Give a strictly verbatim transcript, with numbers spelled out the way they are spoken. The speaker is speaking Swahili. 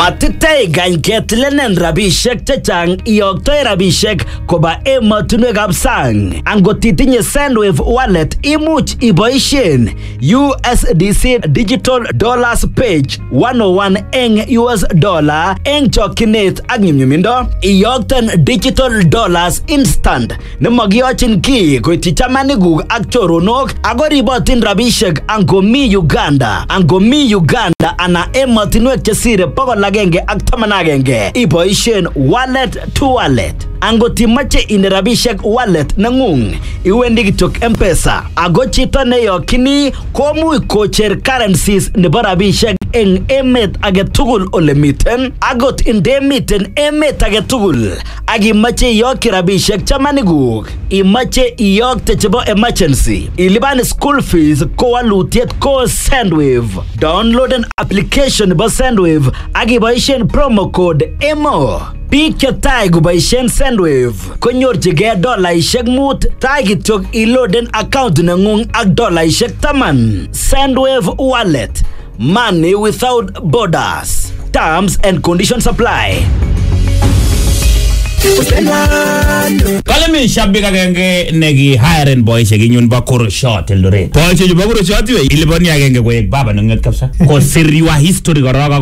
Matitei gany ketilenen rabishek chechang iyoktoi rabishek koba emotinwekab sang. Angot itinye Sendwave wallet imuch iboishen U S D C Digital Dollars Page one oh one eng U S dollar eng chokchinet ak nyumnyumindo. Iyokten digital dollars instant nemagiyochin ki koityi chamanikuk ak choronok ako ribotin rabishek angomi Uganda. Angomi Uganda ana emotinwek chesire pokol agenge ak taman agenge iboishen wallet to wallet. Angot imache inde rabishek wallet nengung iwendi kityok M-Pesa ako chito neyokyini komuch kocher currencies nebo rabishek eng emet age tugul ole miten. Agot inde miten emet age tugul ak imache iyokyi rabishek chamanikuk, imache iyokte chebo emergency, ilipan school fees, ko walutiet ko Sendwave. Downloaden application nebo Sendwave ak iboishen promo code E M O. Biik chetai kuboishen Sendwave konyorchigei dolaishek mut tai kityok iloaden account nengung ak dolaishek taman. Sendwave wallet, money without borders. Terms and conditions apply. Kale mi shabika genge negi hiring boys ginyun ba Kurushot Eldoret. Boys ju ba Kurushot we iliboni agenge koek baba nunget kapsa. Ko siriwa history goroga